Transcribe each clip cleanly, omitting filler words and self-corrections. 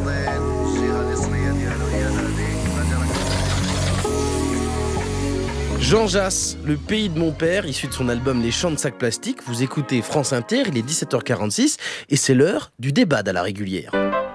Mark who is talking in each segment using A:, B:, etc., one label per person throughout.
A: Jean Jass, le pays de mon père, issu de son album Les Chants de Sacs Plastiques. Vous écoutez France Inter, il est 17h46 et c'est l'heure du débat à la régulière.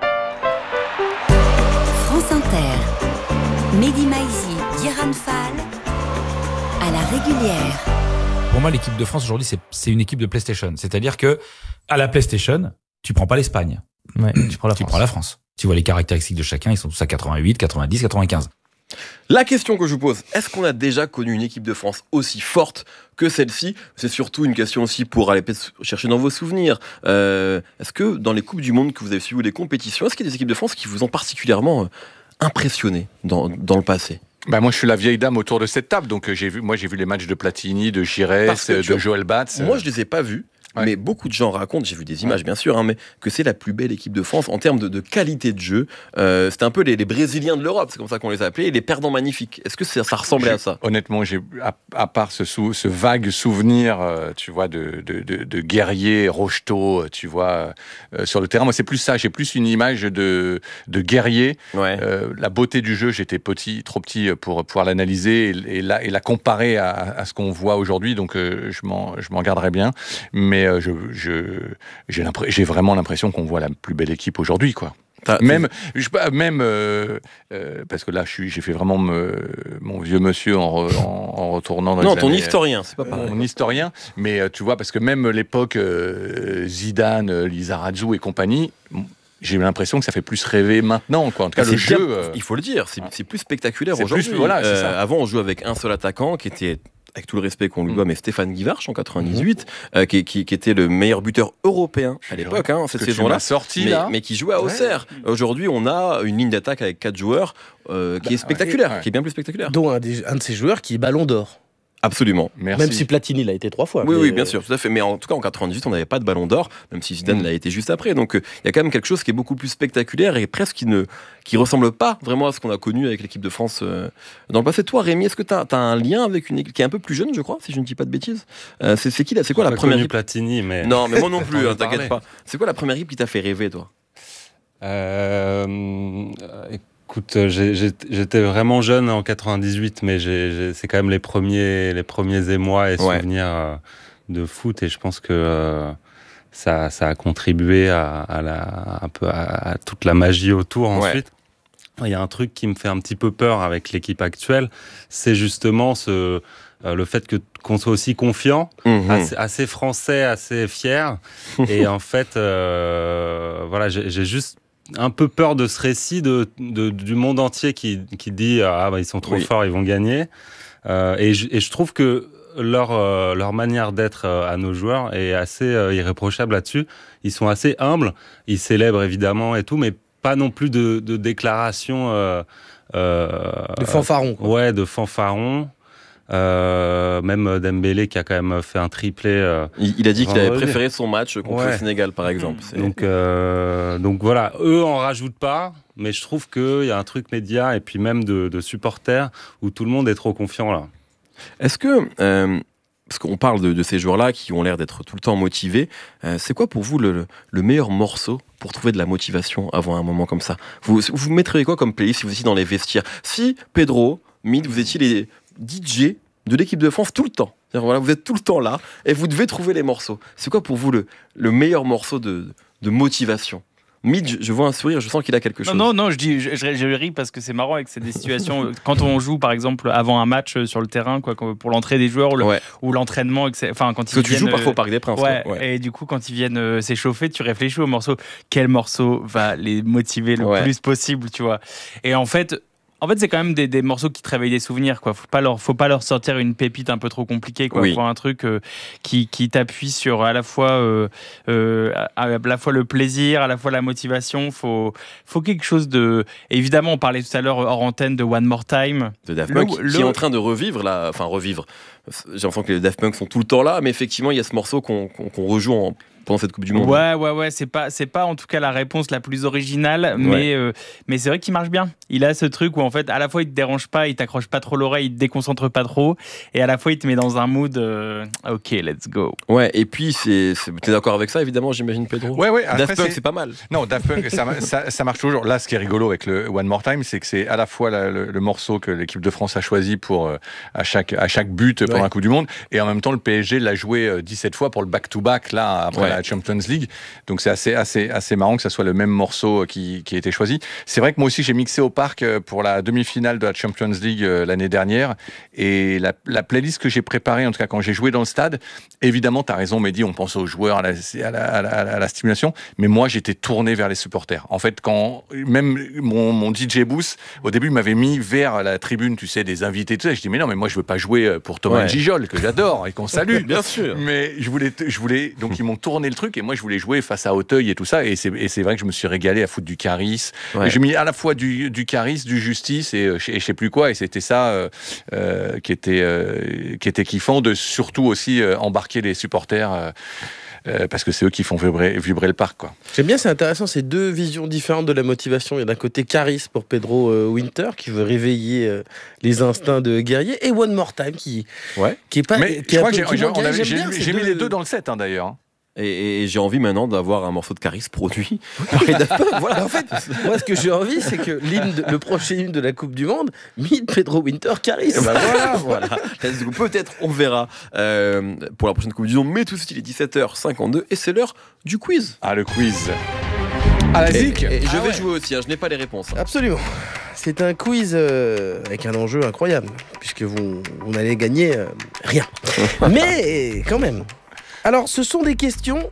B: France Inter, Mehdi Maizi, Diran Fall, à la régulière.
C: Pour moi, l'équipe de France aujourd'hui, c'est une équipe de PlayStation. C'est-à-dire que à la PlayStation, tu prends pas l'Espagne.
D: Ouais, tu prends
C: la France. Tu vois les caractéristiques de chacun, ils sont tous à 88, 90, 95.
E: La question que je vous pose, est-ce qu'on a déjà connu une équipe de France aussi forte que celle-ci ? C'est surtout une question aussi pour aller chercher dans vos souvenirs. Est-ce que dans les Coupes du Monde que vous avez suivies ou les compétitions, est-ce qu'il y a des équipes de France qui vous ont particulièrement impressionné dans le passé ?
F: Moi, je suis la vieille dame autour de cette table, donc j'ai vu les matchs de Platini, de Giresse, de Joël Batz.
E: Moi, je les ai pas vus. Ouais. Mais beaucoup de gens racontent, j'ai vu des images bien sûr, mais que c'est la plus belle équipe de France en termes de qualité de jeu. C'était un peu les Brésiliens de l'Europe, c'est comme ça qu'on les a appelés, les perdants magnifiques. Est-ce que ça ressemblait à ça ?
F: Honnêtement, à part ce vague souvenir, tu vois, de guerriers, Rocheteau, tu vois, sur le terrain. Moi, c'est plus ça. J'ai plus une image de guerrier. Ouais. La beauté du jeu, j'étais trop petit pour pouvoir l'analyser et la comparer à ce qu'on voit aujourd'hui. Donc, je m'en garderai bien. Mais j'ai vraiment l'impression qu'on voit la plus belle équipe aujourd'hui, quoi. Parce que là, j'ai fait vraiment mon vieux monsieur en retournant dans les années...
E: Non, ton historien, c'est pas pareil.
F: Mon historien, mais tu vois, parce que même l'époque Zidane, Lizarazu et compagnie... J'ai l'impression que ça fait plus rêver maintenant, quoi. En tout cas, le jeu...
E: Il faut le dire, c'est plus spectaculaire aujourd'hui.
F: C'est ça.
E: Avant, on jouait avec un seul attaquant qui était... avec tout le respect qu'on lui doit, mais Stéphane Guivarch en 98, qui était le meilleur buteur européen à l'époque, cette saison-là, mais qui jouait à Auxerre. Aujourd'hui, on a une ligne d'attaque avec 4 joueurs qui est spectaculaire, qui est bien plus spectaculaire.
A: Dont un de ces joueurs qui est Ballon d'Or.
E: Absolument.
A: Merci. Même si Platini l'a été 3 fois.
E: Oui, bien sûr, tout à fait. Mais en tout cas, en 98, on n'avait pas de Ballon d'Or, même si Zidane l'a été juste après. Donc, il y a quand même quelque chose qui est beaucoup plus spectaculaire et presque qui ressemble pas vraiment à ce qu'on a connu avec l'équipe de France dans le passé. Toi, Rémi, est-ce que tu as un lien avec une équipe qui est un peu plus jeune, je crois, si je ne dis pas de bêtises ? C'est qui là ? C'est quoi la première équipe ?
D: Platini, mais...
E: Non, mais moi non plus, t'inquiète pas. C'est quoi la première équipe qui t'a fait rêver, toi ?
D: Écoute, j'étais vraiment jeune en 98, mais c'est quand même les premiers émois et souvenirs de foot, et je pense que ça a contribué à toute la magie autour ensuite. Il y a un truc qui me fait un petit peu peur avec l'équipe actuelle, c'est justement le fait qu'on soit aussi confiant, assez français, assez fier, et en fait, j'ai juste un peu peur de ce récit du monde entier qui dit ils sont trop forts, ils vont gagner. Et je trouve que leur manière d'être à nos joueurs est assez irréprochable là-dessus. Ils sont assez humbles, ils célèbrent évidemment et tout, mais pas non plus de déclarations...
A: de fanfarons, quoi.
D: Ouais, de fanfarons. Même Dembélé qui a quand même fait un triplé.
E: Il a dit qu'il avait préféré son match contre le Sénégal, par exemple.
D: Donc voilà, eux en rajoutent pas, mais je trouve qu'il y a un truc média et puis même de supporters où tout le monde est trop confiant là.
E: Est-ce que, parce qu'on parle de ces joueurs-là qui ont l'air d'être tout le temps motivés, c'est quoi pour vous le meilleur morceau pour trouver de la motivation avant un moment comme ça ? Vous mettriez quoi comme playlist si vous étiez dans les vestiaires ? Si Pedro, Mid, vous étiez les DJ de l'équipe de France tout le temps. Voilà, vous êtes tout le temps là et vous devez trouver les morceaux. C'est quoi pour vous le meilleur morceau de motivation ? Mid, je vois un sourire, je sens qu'il a quelque chose.
G: Non, je ris parce que c'est marrant avec ces des situations. Quand on joue, par exemple, avant un match sur le terrain, quoi, pour l'entrée des joueurs ou l'entraînement, enfin quand ils
E: tu joues parfois au Parc des Princes.
G: Et du coup, quand ils viennent s'échauffer, tu réfléchis au morceau. Quel morceau va les motiver le plus possible, tu vois ? Et en fait, c'est quand même des morceaux qui te réveillent des souvenirs, quoi. Faut pas leur sortir une pépite un peu trop compliquée, quoi. Faut un truc qui t'appuie sur à la fois le plaisir, à la fois la motivation. Faut quelque chose de... Évidemment, on parlait tout à l'heure hors antenne de One More Time.
E: De Daft Punk, qui est en train de revivre, là. Enfin, revivre. J'ai l'impression que les Daft Punk sont tout le temps là, mais effectivement, il y a ce morceau qu'on rejoue pendant cette Coupe du Monde.
G: Ouais, c'est pas en tout cas la réponse la plus originale, mais c'est vrai qu'il marche bien. Il a ce truc où en fait à la fois il te dérange pas, il t'accroche pas trop l'oreille, il te déconcentre pas trop, et à la fois il te met dans un mood ok, let's go.
E: Ouais, et puis t'es d'accord avec ça évidemment, j'imagine, Pedro?
F: Ouais.
E: Daft Punk, c'est pas mal.
F: Non, Daft Punk, ça marche toujours. Là, ce qui est rigolo avec le One More Time, c'est que c'est à la fois le morceau que l'équipe de France a choisi pour à chaque but pendant la Coupe du Monde, et en même temps le PSG l'a joué 17 fois pour le back-to-back là après la Champions League. Donc c'est assez marrant que ça soit le même morceau qui a été choisi. C'est vrai que moi aussi j'ai mixé au parc pour la demi-finale de la Champions League l'année dernière, et la playlist que j'ai préparée, en tout cas quand j'ai joué dans le stade, évidemment t'as raison Mehdi, on pense aux joueurs, à la stimulation, mais moi j'étais tourné vers les supporters. En fait, quand même mon DJ Booth au début m'avait mis vers la tribune, tu sais, des invités, tout ça, je dis mais non, mais moi je veux pas jouer pour Thomas Gijol que j'adore et qu'on salue.
E: Bien sûr.
F: Mais je voulais donc ils m'ont tourné le truc, et moi je voulais jouer face à Auteuil et tout ça, et c'est vrai que je me suis régalé à foutre du Caris. J'ai mis à la fois du Caris, du Justice et je sais plus quoi, et c'était ça qui était kiffant, de surtout aussi embarquer les supporters parce que c'est eux qui font vibrer le parc, quoi.
A: J'aime bien, c'est intéressant, ces deux visions différentes de la motivation. Il y a d'un côté Caris pour Pedro Winter qui veut réveiller les instincts de guerrier, et One More Time qui est pas.
F: Mais
A: qui
F: je crois
A: que
F: j'ai mis les deux dans le set d'ailleurs.
E: Et j'ai envie maintenant d'avoir un morceau de Caris produit par les Daft Punk.
A: Voilà, en fait, moi ce que j'ai envie, c'est que le prochain hymne de la Coupe du Monde, meet Pedro Winter Caris.
E: Voilà. Peut-être on verra pour la prochaine Coupe du Monde, mais tout de suite il est 17h52 et c'est l'heure du quiz.
F: Ah, le quiz. À la ZIC.
E: Et je vais jouer aussi, je n'ai pas les réponses.
A: Absolument. C'est un quiz avec un enjeu incroyable, puisque vous n'allez gagner rien. Mais quand même. Alors, ce sont des questions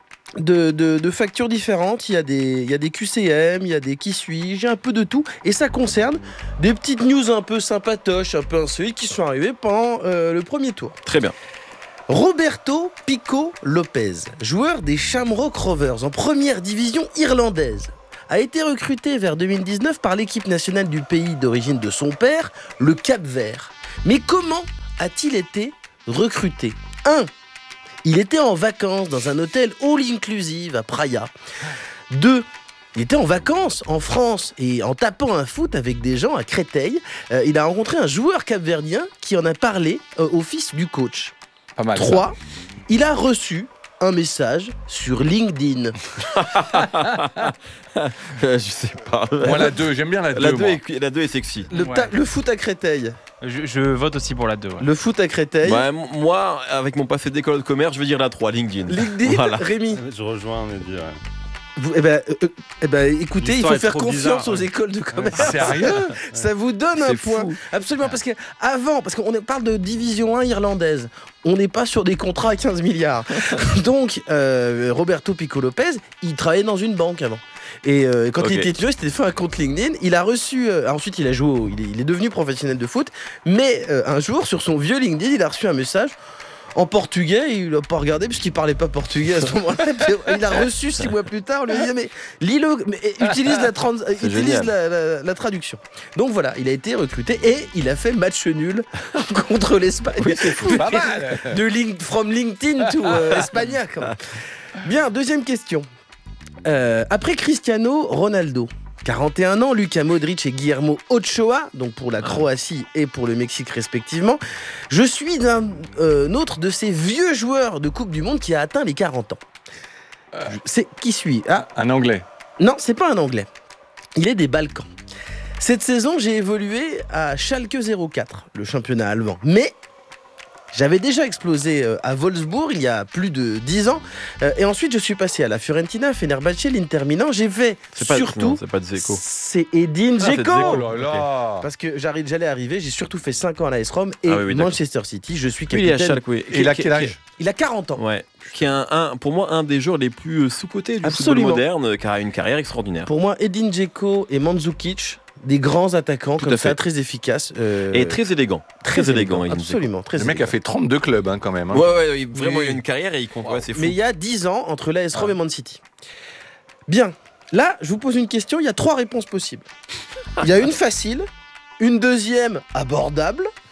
A: de factures différentes. Il y a des QCM, il y a des qui suis-je, un peu de tout. Et ça concerne des petites news un peu sympatoches, un peu insolites qui sont arrivées pendant le premier tour.
E: Très bien.
A: Roberto Pico Lopez, joueur des Shamrock Rovers en première division irlandaise, a été recruté vers 2019 par l'équipe nationale du pays d'origine de son père, le Cap-Vert. Mais comment a-t-il été recruté ? 1. Il était en vacances dans un hôtel all-inclusive à Praia. 2. Il était en vacances en France et en tapant un foot avec des gens à Créteil, il a rencontré un joueur capverdien qui en a parlé au fils du coach.
F: Pas mal.
A: 3. Il a reçu un message sur LinkedIn.
E: Je sais pas.
F: Moi, la 2, j'aime bien la 2.
E: La 2 est sexy.
A: Le foot à Créteil.
G: Je vote aussi pour la 2. Ouais.
A: Le foot à Créteil.
E: Ouais, moi, avec mon passé d'école de commerce, je vais dire la 3, LinkedIn.
A: LinkedIn,
E: voilà.
A: Rémi.
D: Je rejoins Mehdi.
A: Écoutez, il faut faire confiance aux écoles de commerce.
F: Sérieux ?
A: Ça vous donne un point.
E: Fou.
A: Absolument, parce qu'on parle de division 1 irlandaise. On n'est pas sur des contrats à 15 milliards. Donc, Roberto Pico Lopez, il travaillait dans une banque avant. Et quand il était étudiant, il s'était fait un compte LinkedIn. Il a reçu. Ensuite, il a joué. Il est devenu professionnel de foot. Mais un jour, sur son vieux LinkedIn, il a reçu un message en portugais. Il l'a pas regardé puisqu'il parlait pas portugais à ce moment-là. Il a reçu 6 mois plus tard. On lui a dit mais lis-le, mais utilise la traduction. Donc voilà, il a été recruté et il a fait match nul contre l'Espagne.
F: Oui, c'est fou, pas mal.
A: From LinkedIn to Espagnac. Bien, deuxième question. Après Cristiano Ronaldo, 41 ans, Luka Modric et Guillermo Ochoa, donc pour la Croatie et pour le Mexique respectivement, je suis d'un autre de ces vieux joueurs de Coupe du Monde qui a atteint les 40 ans. C'est qui suis
F: Un Anglais.
A: Non, c'est pas un Anglais. Il est des Balkans. Cette saison, j'ai évolué à Schalke 04, le championnat allemand. Mais j'avais déjà explosé à Wolfsburg il y a plus de 10 ans. Et ensuite, je suis passé à la Fiorentina, Fenerbahçe, l'Inter Milan. J'ai fait surtout...
E: C'est pas Dzeko.
A: C'est Edin Dzeko.
F: Oh là là.
A: Parce que j'allais arriver, j'ai surtout fait 5 ans à l'AS Rome et Manchester City. Je suis
E: Il est à
A: capitaine.
E: Schalke, oui.
F: Et il a quel âge ?
A: Il a 40 ans.
E: Ouais. Qui est pour moi un des joueurs les plus sous-cotés du football moderne, car a une carrière extraordinaire.
A: Pour moi, Edin Dzeko et Mandzukic, des grands attaquants
E: Tout
A: comme
E: à fait.
A: ça, très efficaces.
E: Et très élégant. Très élégant. Edin Dzeko.
A: Absolument. Très
F: Le mec a fait 32 clubs quand même.
E: Ouais, vraiment, il a une carrière et il compte. Ouais, c'est fou.
A: Mais il y a 10 ans entre l'AS Rome et Man City. Bien. Là, je vous pose une question. Il y a 3 réponses possibles. Il y a une facile, une deuxième abordable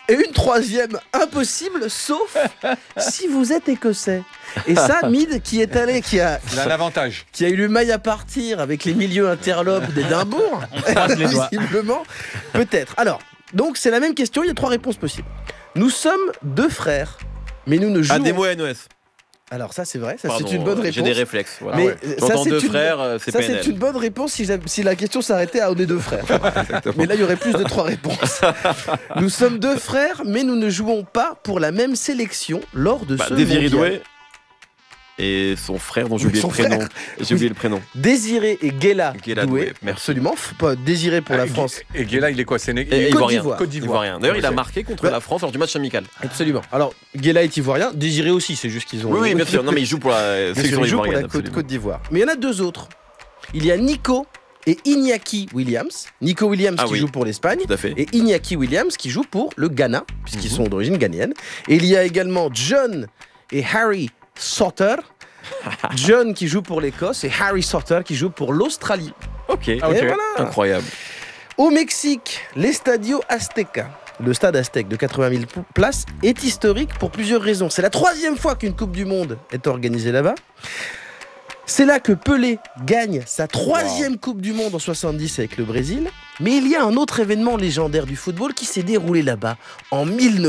A: Et une troisième, impossible, sauf si vous êtes écossais. Et ça, Mid, qui est allé,
F: Il a un avantage.
A: qui a eu le mail à partir avec les milieux interlopes d'Édimbourg, visiblement, peut-être. Alors, donc c'est la même question, il y a 3 réponses possibles. Nous sommes 2 frères, mais nous ne jouons...
E: ADMO-NOS.
A: Alors ça c'est vrai, ça
E: Pardon,
A: c'est une bonne réponse.
E: J'ai des réflexes. Voilà.
A: Mais ça,
E: J'entends
A: c'est
E: 2
A: une-
E: frères, c'est
A: Ça
E: PNL.
A: c'est une bonne réponse si la question s'arrêtait à on est 2 frères. Mais là il y aurait plus de 3 réponses. Nous sommes 2 frères, mais nous ne jouons pas pour la même sélection lors de ce
E: Désiré
A: mondial.
E: Doué et son frère dont j'ai oublié
A: Son
E: le prénom.
A: frère.
E: J'ai oublié le prénom.
A: Désiré et Guéla
E: Guéla
A: Doué,
E: Doué, merci.
A: absolument. Pas Désiré pour la France.
F: Et Guéla, il est quoi, Sénégal?
E: Et
A: Côte
E: Ivoirien.
A: d'Ivoire.
F: Côte d'Ivoire.
E: Ivoirien. D'ailleurs, il a marqué contre
A: Ouais.
E: la France lors du match amical.
A: Absolument. Alors Guéla est ivoirien, Désiré aussi, c'est juste qu'ils ont...
E: Oui, bien sûr. Non, mais il joue pour la
A: Bien sûr,
E: sélection
A: il joue pour la
E: ivoirienne.
A: Côte d'Ivoire. Mais il y en a 2 autres. Il y a Nico et Iñaki Williams. Nico Williams
E: Ah
A: qui
E: oui.
A: joue pour l'Espagne.
E: Tout à fait.
A: Et Iñaki Williams qui joue pour le Ghana, puisqu'ils sont d'origine ghanéenne. Et il y a également John et Harry Sauter. John qui joue pour l'Écosse et Harry Sauter qui joue pour l'Australie.
E: Ok.
A: Et voilà.
E: Incroyable.
A: Au Mexique, l'Estadio Azteca, le stade aztèque de 80 000 places, est historique pour plusieurs raisons. C'est la 3e fois qu'une Coupe du Monde est organisée là-bas. C'est là que Pelé gagne sa 3e Coupe du Monde en 70 avec le Brésil. Mais il y a un autre événement légendaire du football qui s'est déroulé là-bas en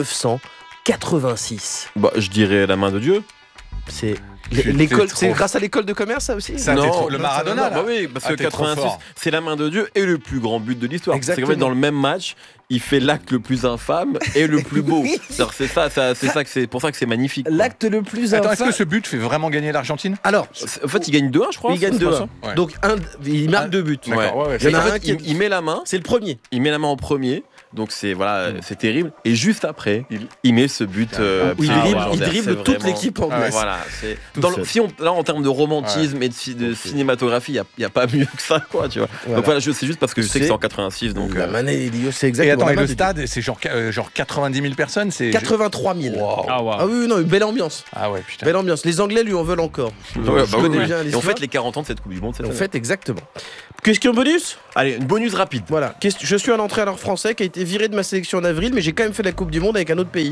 A: 1986.
E: Bah, je dirais la main de Dieu.
A: C'est
F: J'étais
A: l'école,
F: trop-
A: c'est grâce à l'école de commerce ça aussi.
F: Ça, t'es trop- le
E: non,
F: Maradona,
E: non,
F: là.
E: bah oui, parce
F: Ah,
E: que
F: t'es trop
E: 86,
F: fort.
E: c'est la main de Dieu et le plus grand but de l'histoire. C'est qu'en
A: Exactement.
E: fait, dans le même match, il fait l'acte le plus infâme et le plus beau.
A: Oui.
E: C'est-à-dire, c'est pour ça que c'est magnifique. quoi.
A: L'acte le plus
F: Attends, est-ce
A: infâme.
F: que ce but fait vraiment gagner l'Argentine?
A: Alors,
E: En fait, il gagne 2-1, je crois.
A: il gagne
E: c'est pas
A: 2-1.
E: ça
F: Ouais.
A: Donc il marque 2 buts.
F: D'accord, ouais,
A: Il y en a
E: En
A: un
E: fait,
A: qui est-
E: il met la main.
A: C'est le premier.
E: Il met la main en premier, donc c'est c'est terrible. Et juste après, il met ce but.
A: Où il
E: Ah,
A: dribble,
E: ouais,
A: il
E: c'est
A: dribble toute
E: vraiment-
A: l'équipe anglaise.
E: Voilà, c'est
A: Tout
E: dans
A: seul.
E: si on là en termes de romantisme et de cinématographie, il y a pas mieux que ça, quoi, tu vois.
A: Voilà.
E: Donc voilà, c'est juste parce que je sais que
A: C'est
E: c'est en 86, donc
A: La manée Elio, c'est
F: Et
A: exactement.
F: attends,
A: la
F: et
A: main
F: le
A: de
F: stade, c'est genre 90 000 personnes? C'est
A: 83 000.
F: Wow.
G: Ah, waouh.
A: Ah oui, non, une belle ambiance.
F: Ah ouais, putain.
A: Belle ambiance. Les Anglais lui en veulent encore.
E: Ouais,
A: Je
E: bah
A: connais
E: oui.
A: bien
E: Et on
A: l'histoire.
E: fête les 40 ans de cette Coupe du Monde cette
A: En
E: année.
A: fait, exactement. Question bonus.
E: Allez, une bonus rapide.
A: Voilà. Je suis un entraîneur français qui a été viré de ma sélection en avril, mais j'ai quand même fait la Coupe du Monde avec un autre pays.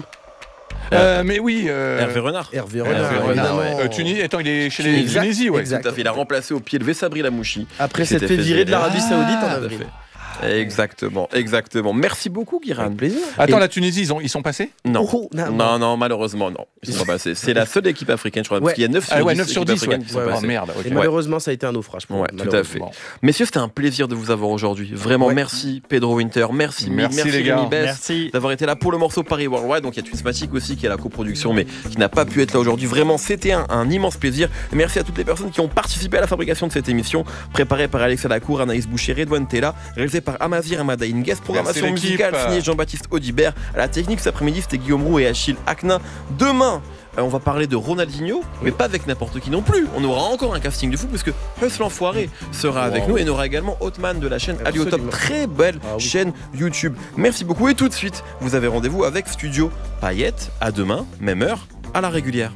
F: Mais oui.
E: Hervé Renard.
A: Hervé
E: Hervé
A: Renard,
E: Renard,
A: évidemment.
E: ouais.
F: Tunisie, attends, il est chez les
A: Exact,
F: Tunisie, ouais.
A: exact.
E: Tout à fait. Il a remplacé au pied levé Sabri Lamouchi.
A: Après
E: qui
A: s'être
E: s'était
A: fait virer de l'Arabie
F: Ah,
A: Saoudite en
E: tout à
A: avril.
E: fait. Exactement. Merci beaucoup, Guiran.
A: Avec plaisir.
F: Attends,
A: Et-
F: la Tunisie, ils sont passés?
E: Non.
A: Oh,
E: Non, malheureusement, non. Ils sont pas passés. C'est la seule équipe africaine, je crois.
A: Ouais.
E: Parce qu'il y a 9 sur 10,
F: 9 sur
E: équipes
F: 10, ouais.
E: africaines qui sont
F: Oh
E: passées.
F: merde, ok.
A: Et malheureusement, ça a été un naufrage. pour
E: Ouais,
A: eux,
E: tout à fait.
A: malheureusement.
E: Messieurs, c'était un plaisir de vous avoir aujourd'hui. Vraiment,
A: Ouais.
E: merci Pedro Winter, merci Mid,
F: Merci, les gars.
E: Rémi Bess
G: Merci.
E: d'avoir été là pour le morceau Paris Worldwide. Donc il y a Twismatic aussi qui est à la coproduction mais qui n'a pas pu être là aujourd'hui. Vraiment, c'était un immense plaisir. Et merci à toutes les personnes qui ont participé à la fabrication de cette émission, préparée par Alexa Lacour, Anaïs Boucher, Redouane Tella, réalisée par Amazir Amadaïn Guest, programmation
F: Merci, l'équipe.
E: musicale signée Jean-Baptiste Audibert. À la technique cet après-midi, c'était Guillaume Roux et Achille Aknin. Demain, on va parler de Ronaldinho, mais pas avec n'importe qui non plus. On aura encore un casting de fou parce que Huss l'Enfoiré sera avec nous et on aura également Hotman de la chaîne Ali au Top.
A: Absolument.
E: Très belle
A: Ah oui.
E: chaîne YouTube. Merci beaucoup et tout de suite, vous avez rendez-vous avec Studio Paillette. À demain, même heure, à la régulière.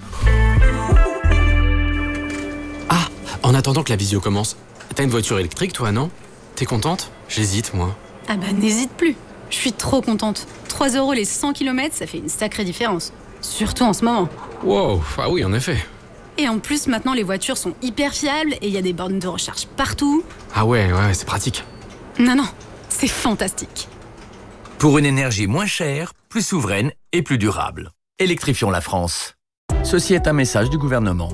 H: Ah, en attendant que la visio commence, t'as une voiture électrique toi, non? T'es contente? J'hésite, moi.
I: Ah bah n'hésite plus. Je suis trop contente. 3 € les 100 km, ça fait une sacrée différence. Surtout en ce moment.
H: Wow, ah oui, en effet.
I: Et en plus, maintenant, les voitures sont hyper fiables et il y a des bornes de recharge partout.
H: Ah ouais, c'est pratique.
I: Non, c'est fantastique.
J: Pour une énergie moins chère, plus souveraine et plus durable. Électrifions la France. Ceci est un message du gouvernement.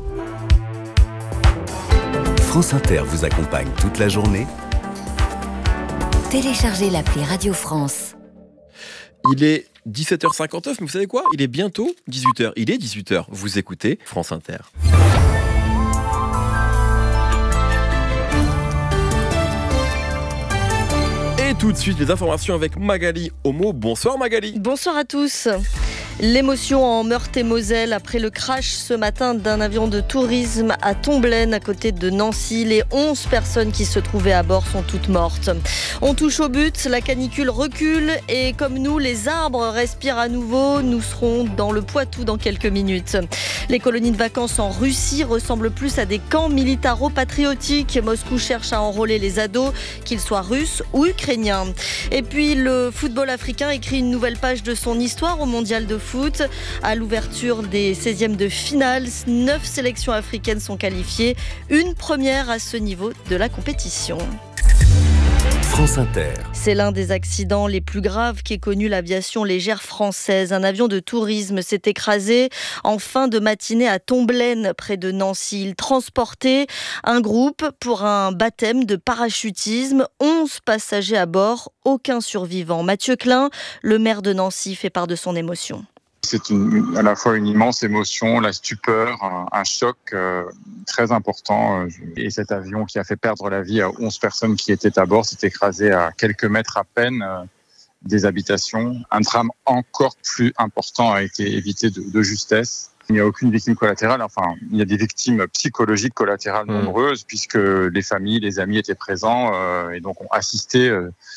K: France Inter vous accompagne toute la journée.
B: Téléchargez l'appli Radio France.
E: Il est 17h59, mais vous savez quoi? Il est bientôt 18h. Il est 18h. Vous écoutez France Inter. Et tout de suite, les informations avec Magali Homo. Bonsoir Magali.
L: Bonsoir à tous. L'émotion en Meurthe-et-Moselle après le crash ce matin d'un avion de tourisme à Tomblaine à côté de Nancy. Les 11 personnes qui se trouvaient à bord sont toutes mortes. On touche au but, la canicule recule et comme nous, les arbres respirent à nouveau. Nous serons dans le Poitou dans quelques minutes. Les colonies de vacances en Russie ressemblent plus à des camps militaro-patriotiques. Moscou cherche à enrôler les ados, qu'ils soient russes ou ukrainiens. Et puis le football africain écrit une nouvelle page de son histoire au mondial de foot. À l'ouverture des 16e de finale, 9 sélections africaines sont qualifiées. Une première à ce niveau de la compétition.
K: France Inter.
L: C'est l'un des accidents les plus graves qu'ait connu l'aviation légère française. Un avion de tourisme s'est écrasé en fin de matinée à Tomblaine, près de Nancy. Il transportait un groupe pour un baptême de parachutisme. 11 passagers à bord, aucun survivant. Mathieu Klein, le maire de Nancy, fait part de son émotion.
M: C'est à la fois une immense émotion, la stupeur, un choc très important. Et cet avion qui a fait perdre la vie à 11 personnes qui étaient à bord s'est écrasé à quelques mètres à peine des habitations. Un drame encore plus important a été évité de justesse. Il n'y a aucune victime collatérale. Enfin, il y a des victimes psychologiques collatérales nombreuses puisque les familles, les amis étaient présents et donc ont assisté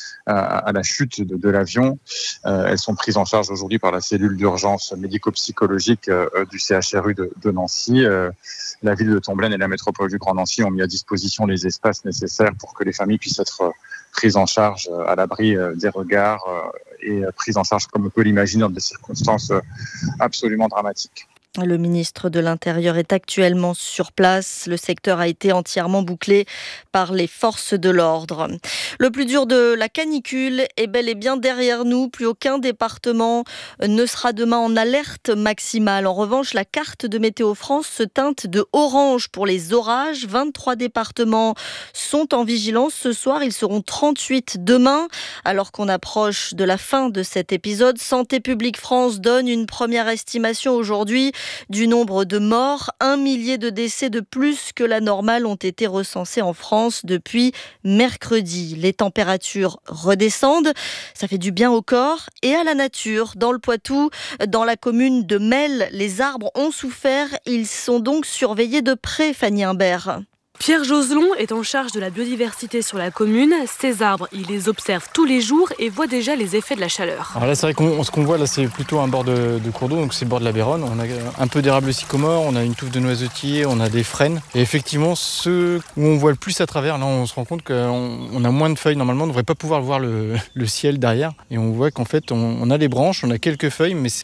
M: à la chute de l'avion. Elles sont prises en charge aujourd'hui par la cellule d'urgence médico-psychologique du CHRU de Nancy. La ville de Tomblaine et la métropole du Grand Nancy ont mis à disposition les espaces nécessaires pour que les familles puissent être prises en charge à l'abri des regards et prises en charge comme on peut l'imaginer dans des circonstances absolument dramatiques.
L: Le ministre de l'Intérieur est actuellement sur place. Le secteur a été entièrement bouclé par les forces de l'ordre. Le plus dur de la canicule est bel et bien derrière nous. Plus aucun département ne sera demain en alerte maximale. En revanche, la carte de Météo France se teinte de orange pour les orages. 23 départements sont en vigilance ce soir. Ils seront 38 demain. Alors qu'on approche de la fin de cet épisode, Santé publique France donne une première estimation aujourd'hui du nombre de morts. 1 millier de décès de plus que la normale ont été recensés en France depuis mercredi. Les températures redescendent. Ça fait du bien au corps et à la nature. Dans le Poitou, dans la commune de Melle, les arbres ont souffert. Ils sont donc surveillés de près, Fanny Imbert.
N: Pierre Joselon est en charge de la biodiversité sur la commune. Ces arbres, il les observe tous les jours et voit déjà les effets de la chaleur.
O: Alors là, c'est vrai qu'on ce qu'on voit là, c'est plutôt un bord de cours d'eau, donc c'est le bord de la Béronne. On a un peu d'érable sycomore, on a une touffe de noisetier, on a des frênes. Et effectivement, ceux où on voit le plus à travers, là, on se rend compte qu'on a moins de feuilles. Normalement, on ne devrait pas pouvoir voir le ciel derrière. Et on voit qu'en fait, on a les branches, on a quelques feuilles, mais